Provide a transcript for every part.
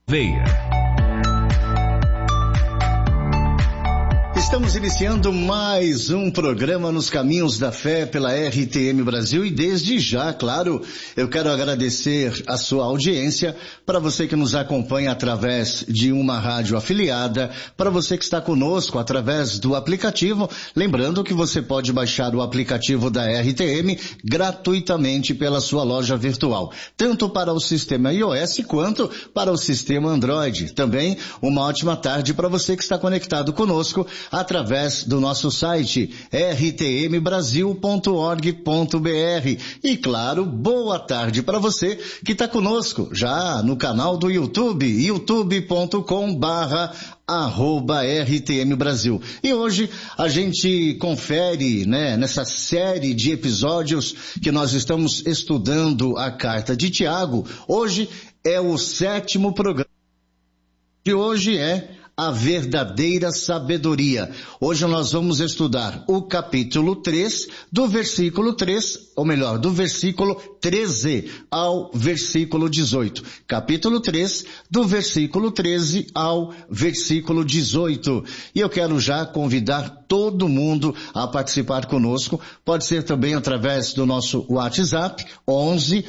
Veia. Estamos iniciando mais um programa nos Caminhos da Fé pela RTM Brasil e desde já, claro, eu quero agradecer a sua audiência, para você que nos acompanha através de uma rádio afiliada, para você que está conosco através do aplicativo, lembrando que você pode baixar o aplicativo da RTM gratuitamente pela sua loja virtual, tanto para o sistema iOS quanto para o sistema Android. Também uma ótima tarde para você que está conectado conosco através do nosso site rtmbrasil.org.br e claro, boa tarde para você que está conosco já no canal do YouTube, youtube.com/RTM Brasil. E hoje a gente confere, nessa série de episódios que nós estamos estudando a carta de Tiago. Hoje é o 7º programa. De hoje é a verdadeira sabedoria. Hoje nós vamos estudar o capítulo 3, do versículo 3, ou melhor, do versículo 13 ao versículo 18. Capítulo 3, do versículo 13 ao versículo 18. E eu quero já convidar todo mundo a participar conosco. Pode ser também através do nosso WhatsApp, 11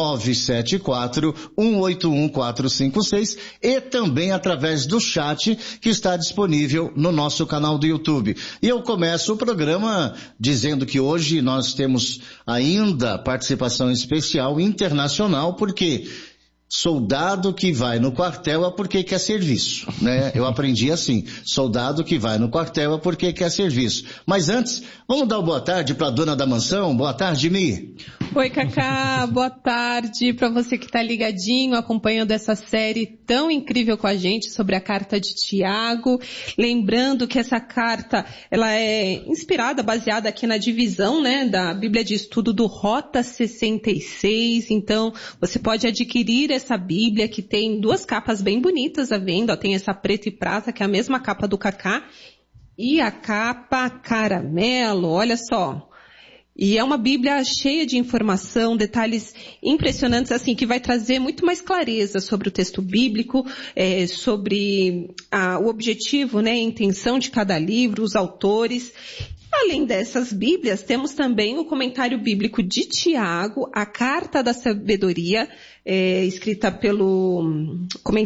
974 181 456, e também através do chat que está disponível no nosso canal do YouTube. E eu começo o programa dizendo que hoje nós temos ainda participação especial internacional, porque soldado que vai no quartel é porque quer serviço, Eu aprendi assim, soldado que vai no quartel é porque quer serviço. Mas antes, vamos dar uma boa tarde para a dona da mansão. Boa tarde, Mi. Oi, Cacá, boa tarde para você que está ligadinho, acompanhando essa série tão incrível com a gente sobre a carta de Tiago. Lembrando que essa carta, ela é inspirada, baseada aqui na divisão, da Bíblia de Estudo do Rota 66. Então, você pode adquirir essa Bíblia que tem 2 capas bem bonitas à venda. Tem essa preta e prata, que é a mesma capa do Cacá, e a capa caramelo, olha só. E é uma Bíblia cheia de informação, detalhes impressionantes, assim, que vai trazer muito mais clareza sobre o texto bíblico, sobre o objetivo, a intenção de cada livro, os autores. Além dessas Bíblias, temos também o comentário bíblico de Tiago, a Carta da Sabedoria, escrita pelo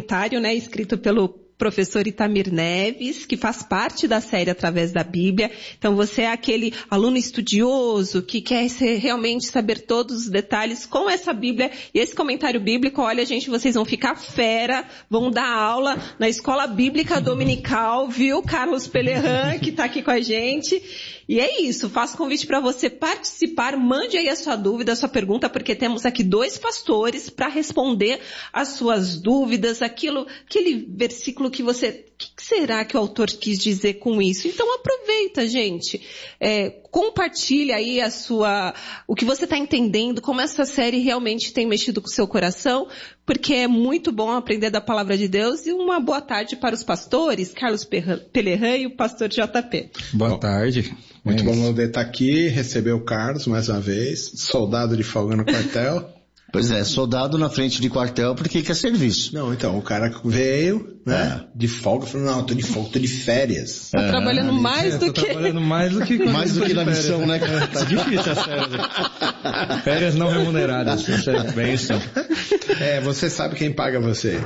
professor Itamir Neves, que faz parte da série Através da Bíblia. Então você é aquele aluno estudioso que quer realmente saber todos os detalhes com essa Bíblia e esse comentário bíblico. Olha, gente, vocês vão ficar fera, vão dar aula na Escola Bíblica Dominical, viu? Carlos Pelerran, que está aqui com a gente. E é isso, faço convite para você participar, mande aí a sua dúvida, a sua pergunta, porque temos aqui 2 pastores para responder as suas dúvidas, aquele versículo que você... O que será que o autor quis dizer com isso? Então aproveita, gente. Compartilha aí o que você está entendendo, como essa série realmente tem mexido com o seu coração, porque é muito bom aprender da palavra de Deus. E uma boa tarde para os pastores, Carlos Pelerran e o pastor JP. Boa tarde. Muito bom poder estar aqui, receber o Carlos mais uma vez, soldado de folga no quartel. Pois é, soldado na frente de quartel porque quer serviço. Não, então, o cara veio, de folga, falou, não, tô de folga, tô de férias. Tá trabalhando mais do que... trabalhando mais do que na missão, Tá difícil essa férias. Férias não remuneradas, isso é bênção. Você sabe quem paga você.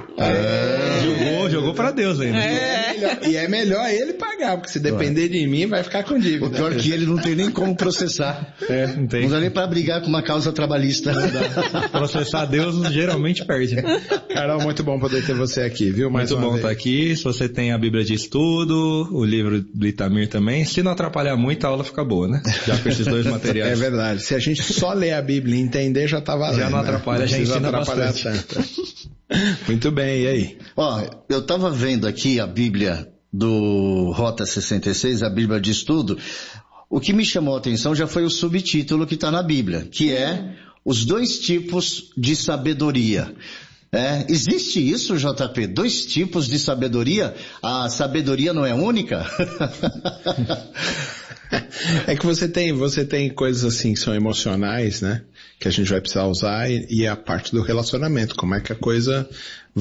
Jogou pra Deus ainda. E é melhor ele pagar, porque se depender de mim, vai ficar com dívida. O pior que ele não tem nem como processar. Não tem. Não dá nem pra brigar com uma causa trabalhista. Processar Deus geralmente perde, Carol, muito bom poder ter você aqui, viu? Muito bom estar aqui. Se você tem a Bíblia de Estudo, o livro do Itamir também, se não atrapalhar muito, a aula fica boa, Já com esses 2 materiais. É verdade. Se a gente só ler a Bíblia e entender, já tá valendo. Já não atrapalha, já ensina bastante. Muito bem, e aí? Eu tava vendo aqui a Bíblia do Rota 66, a Bíblia de Estudo. O que me chamou a atenção já foi o subtítulo que está na Bíblia, que é os 2 tipos de sabedoria. Existe isso, JP? 2 tipos de sabedoria? A sabedoria não é única? É que você tem coisas assim que são emocionais, que a gente vai precisar usar, e a parte do relacionamento, como é que a coisa